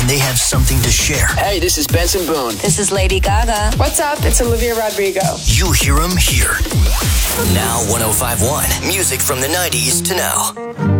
and they have something to share. Hey, this is Benson Boone. This is Lady Gaga. What's up? It's Olivia Rodrigo. You hear them here. Now 105.1. Music from the 90s to now.